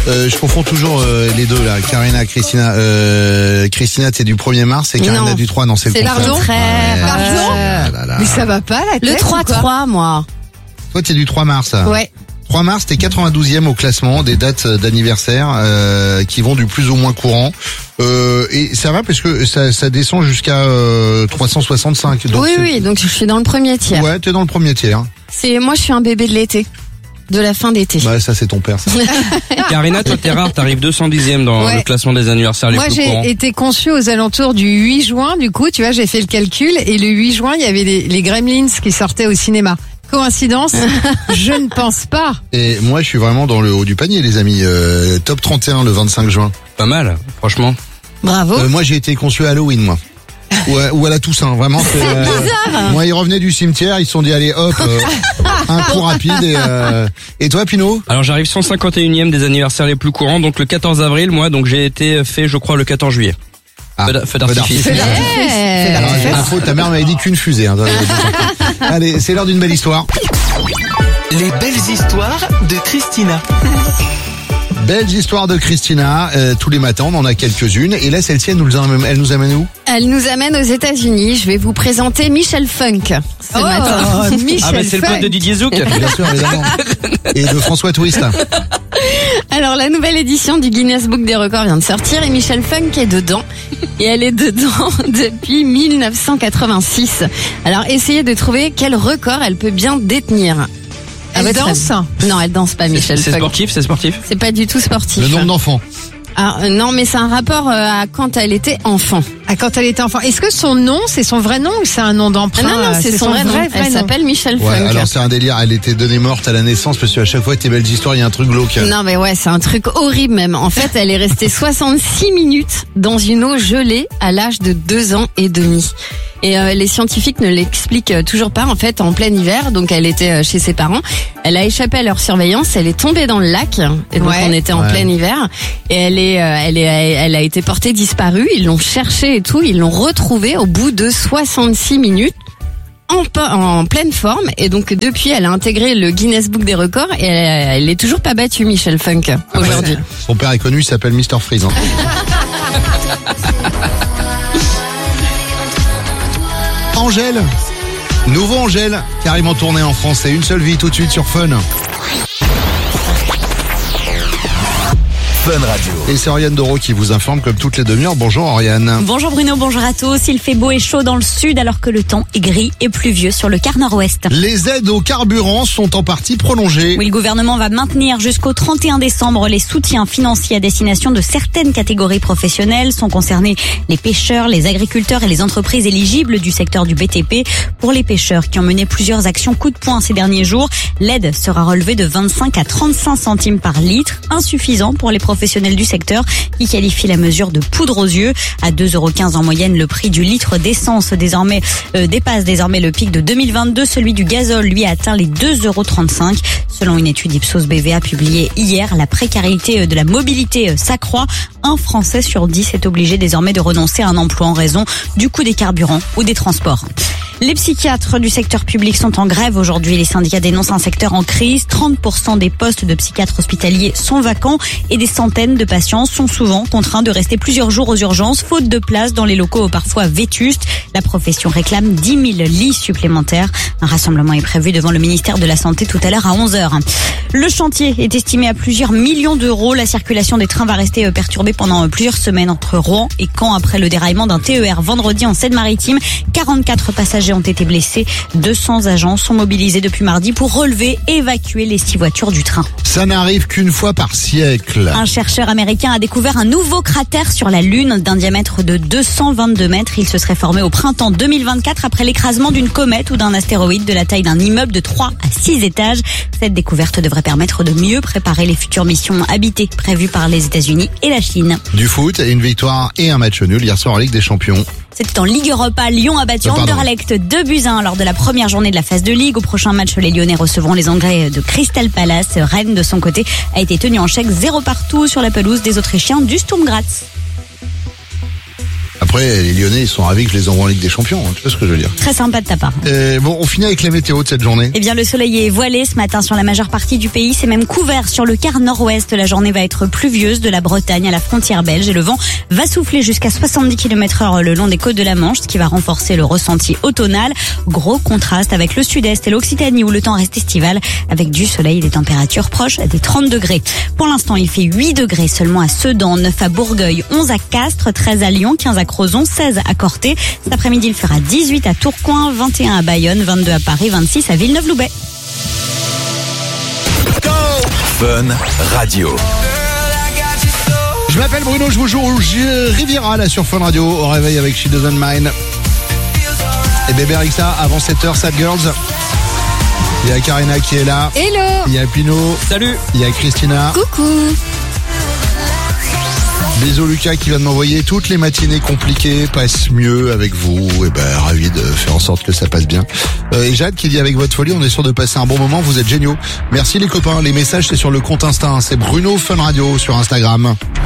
Je confonds toujours les deux là, Karina, Christina. Christina, c'est du 1er mars et Karina du 3. Non, c'est le contraire. Pardon. Mais ça va pas la tête. Le 3-3, moi. Toi, t'es du 3 mars. Ouais. 3 mars, t'es 92e au classement des dates d'anniversaire qui vont du plus au moins courant. Et ça va parce que ça descend jusqu'à 365. Donc oui, donc je suis dans le premier tiers. Ouais, t'es dans le premier tiers. Moi, je suis un bébé de l'été. De la fin d'été. Ouais, ça c'est ton père, ça. Karina, toi t'es rare, t'arrives 210e dans le classement des anniversaires les plus courants. Moi j'ai été conçue aux alentours du 8 juin, du coup, tu vois, j'ai fait le calcul, et le 8 juin, il y avait les Gremlins qui sortaient au cinéma. Coïncidence? Je ne pense pas. Et moi je suis vraiment dans le haut du panier, les amis. Top 31 le 25 juin. Pas mal, franchement. Bravo. Moi j'ai été conçu à Halloween, moi. Ou à la Toussaint, vraiment. C'est bizarre. Moi, ils revenaient du cimetière, ils se sont dit allez hop, un coup rapide. Et toi, Pinot? Alors j'arrive 151e des anniversaires les plus courants, donc le 14 avril, moi, donc j'ai été fait, je crois, le 14 juillet. Feu d'artifice. Alors, info, ta mère m'avait dit qu'une fusée. Hein. Allez, c'est l'heure d'une belle histoire. Les belles histoires de Christina. Belles histoires de Christina, tous les matins on en a quelques-unes, et là celle-ci elle nous amène où? Elle nous amène aux États-Unis. Je vais vous présenter Michel Funk ce matin. Michel c'est le pote de Didier Zouk. Bien sûr, évidemment. Et de François Twist. Alors la nouvelle édition du Guinness Book des records vient de sortir et Michel Funk est dedans. Et elle est dedans depuis 1986. Alors essayez de trouver quel record elle peut bien détenir. Elle danse? Non, elle danse pas, Michel Funk. C'est sportif. C'est pas du tout sportif. Le nombre d'enfants. Non, mais c'est un rapport à quand elle était enfant. À quand elle était enfant. Est-ce que son nom, c'est son vrai nom ou c'est un nom d'emprunt? Non, c'est son vrai nom. Elle s'appelle Michel Funk. Ouais, alors c'est un délire. Elle était donnée morte à la naissance parce qu'à chaque fois tes belles histoires, il y a un truc glauque. Non, mais ouais, c'est un truc horrible même. En fait, elle est restée 66 minutes dans une eau gelée à l'âge de 2 ans et demi. Et les scientifiques ne l'expliquent toujours pas. En fait, en plein hiver, donc elle était chez ses parents. Elle a échappé à leur surveillance. Elle est tombée dans le lac. Et donc on était en plein hiver. Et elle a été portée disparue. Ils l'ont cherchée et tout. Ils l'ont retrouvée au bout de 66 minutes. En pleine forme, et donc depuis elle a intégré le Guinness Book des records et elle est toujours pas battue, Michel Funk, aujourd'hui. Son père est connu, il s'appelle Mr Freeze. Hein. Angèle, nouveau Angèle, carrément tourné en français, Une seule vie tout de suite sur Fun. Fun Radio. Et c'est Oriane Doro qui vous informe comme toutes les demi-heures. Bonjour Oriane. Bonjour Bruno, bonjour à tous. Il fait beau et chaud dans le sud alors que le temps est gris et pluvieux sur le quart nord-ouest. Les aides au carburant sont en partie prolongées. Oui, le gouvernement va maintenir jusqu'au 31 décembre les soutiens financiers à destination de certaines catégories professionnelles. Sont concernés les pêcheurs, les agriculteurs et les entreprises éligibles du secteur du BTP. Pour les pêcheurs qui ont mené plusieurs actions coup de poing ces derniers jours, l'aide sera relevée de 25 à 35 centimes par litre, insuffisant pour les professionnels du secteur qui qualifient la mesure de poudre aux yeux. À 2,15 € en moyenne, le prix du litre d'essence dépasse désormais le pic de 2022. Celui du gazole, lui, a atteint les 2,35 €. Selon une étude Ipsos BVA publiée hier, la précarité de la mobilité s'accroît. Un Français sur 10 est obligé désormais de renoncer à un emploi en raison du coût des carburants ou des transports. Les psychiatres du secteur public sont en grève aujourd'hui. Les syndicats dénoncent un secteur en crise. 30% des postes de psychiatres hospitaliers sont vacants et des centaines de patients sont souvent contraints de rester plusieurs jours aux urgences, faute de place dans les locaux parfois vétustes. La profession réclame 10 000 lits supplémentaires. Un rassemblement est prévu devant le ministère de la Santé tout à l'heure à 11 h. Le chantier est estimé à plusieurs millions d'euros. La circulation des trains va rester perturbée pendant plusieurs semaines entre Rouen et Caen après le déraillement d'un TER vendredi en Seine-Maritime. 44 passagers ont été blessés. 200 agents sont mobilisés depuis mardi pour relever et évacuer les 6 voitures du train. Ça n'arrive qu'une fois par siècle. Un chercheur américain a découvert un nouveau cratère sur la Lune d'un diamètre de 222 mètres. Il se serait formé au printemps 2024 après l'écrasement d'une comète ou d'un astéroïde de la taille d'un immeuble de 3 à 6 étages. Cette découverte devrait permettre de mieux préparer les futures missions habitées prévues par les États-Unis et la Chine. Du foot, une victoire et un match nul hier soir en Ligue des Champions. C'était en Ligue Europa. Lyon a battu Anderlecht 2-1 lors de la première journée de la phase de Ligue. Au prochain match, les Lyonnais recevront les Anglais de Crystal Palace. Rennes, de son côté, a été tenu en chèque 0 partout sur la pelouse des Autrichiens du Sturm Graz. Après, les Lyonnais, ils sont ravis que je les envoie en Ligue des Champions. Tu vois ce que je veux dire? Très sympa de ta part. Bon, on finit avec la météo de cette journée. Eh bien, le soleil est voilé ce matin sur la majeure partie du pays. C'est même couvert sur le quart nord-ouest. La journée va être pluvieuse de la Bretagne à la frontière belge et le vent va souffler jusqu'à 70 km/h le long des côtes de la Manche, ce qui va renforcer le ressenti automnal. Gros contraste avec le sud-est et l'Occitanie où le temps reste estival avec du soleil et des températures proches des 30 degrés. Pour l'instant, il fait 8 degrés seulement à Sedan, 9 à Bourgueil, 11 à Castres, 13 à Lyon, 15 à Crozon, 16 à Corté. Cet après-midi, il fera 18 à Tourcoing, 21 à Bayonne, 22 à Paris, 26 à Villeneuve-Loubet. Fun Radio. Je m'appelle Bruno, je vous joue Riviera là sur Fun Radio au réveil avec She Doesn't Mind. Et bébé Rixa avant 7h, Sad Girls. Il y a Karina qui est là. Hello. Il y a Pino. Salut. Il y a Christina. Coucou. Bisous Lucas qui vient de m'envoyer toutes les matinées compliquées passent mieux avec vous. Et ravi de faire en sorte que ça passe bien. Et Jade qui dit avec votre folie, on est sûr de passer un bon moment, vous êtes géniaux. Merci les copains, les messages c'est sur le compte Insta, c'est Bruno Fun Radio sur Instagram.